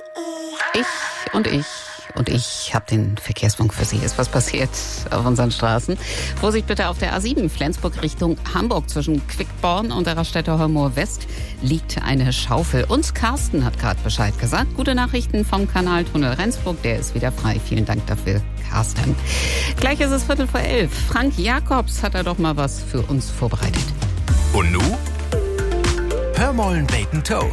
Ich habe den Verkehrsfunk für Sie. Ist was passiert auf unseren Straßen? Vorsicht bitte auf der A7 Flensburg Richtung Hamburg. Zwischen Quickborn und der Raststätte Holmoor West liegt eine Schaufel. Uns Carsten hat gerade Bescheid gesagt. Gute Nachrichten vom Kanaltunnel Rendsburg. Der ist wieder frei. Vielen Dank dafür, Carsten. Gleich ist es 11:15. Frank Jakobs hat doch mal was für uns vorbereitet. Und nu? Hör mollen beten Toe.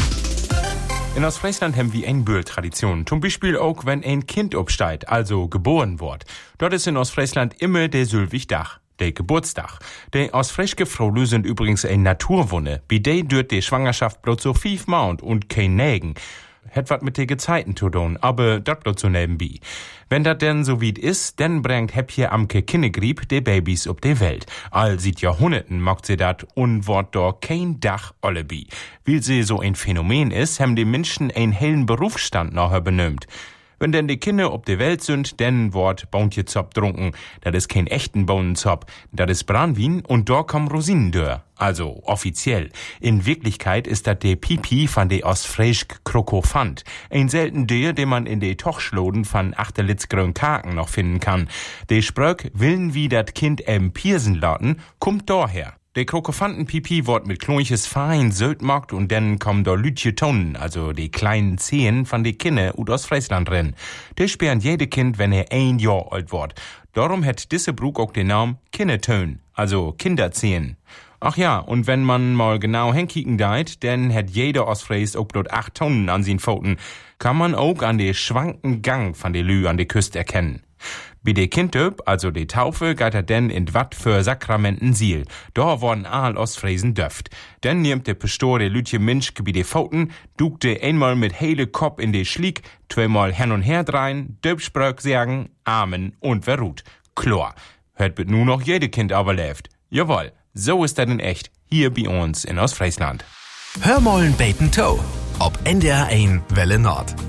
In Ostfriesland haben wir eine Böhl-Tradition. Zum Beispiel auch, wenn ein Kind obsteigt, also geboren wird. Dort ist in Ostfriesland immer der Sylwigdach, der Geburtstag. Die ostfriesche Frauen sind übrigens eine Naturwunde. Bei der dürt die Schwangerschaft bloß so 5 Monate und kein Nägen. Hat wat mit de Gezeiten zu tun, aber dat bloß so nebenbei. Wenn dat denn so weit ist, dann bringt Häppje Amke Kinnegrieb de Babys op de Welt. All seit Jahrhunderten macht sie dat und wort do kein Dach allebi. Weil sie so ein Phänomen ist, haben die Menschen einen hellen Berufsstand nachher benömt. Wenn denn die Kinder op de Welt sind, dann wort Bauntjezop trunken. Dat is kein echten Bohnenzop. Dat is Branwin und da kommen Rosinen dör. Also offiziell. In Wirklichkeit ist dat de Pipi von de Ostfriesk Krokofant. Ein selten der, den man in de Tochschloden von Achterlitzgrön Kaken noch finden kann. De Spröck willen wie dat Kind Piersen lauten, kommt daher. Der Krokofanten-Pipi wird mit klonches Fein söldmockt und dann kommen da Lütje Tonnen, also die kleinen Zehen von de Kinder aus Friesland rein. Der sperren jede Kind, wenn 1 Jahr alt wird. Darum hat diese Brug auch den Namen Kindertön, also Kinderzehen. Ach ja, und wenn man mal genau hinkicken deit, dann hat jeder Ostfries auch bloß 8 Tonnen an sin Pfoten. Kann man auch an de schwanken Gang von de Lü an de Küste erkennen. Bei de Kindöp, also de Taufe, geht er denn in wat für Sakramenten Siel. Da worden all Ostfriesen döft. Dann nimmt de Pastor de Lütje Minschke bei de Pfoten, dukt de einmal mit hele Kopf in de Schlieg, 2-mal hin und her drein, Döpspröck sagen, Amen und wer ruht. Klar, hört bet nur noch jede Kind aber läuft. Jawohl, so ist das in echt, hier bei uns in Ostfriesland. Hör mollen beten Toe. Ob NDR 1 Welle Nord.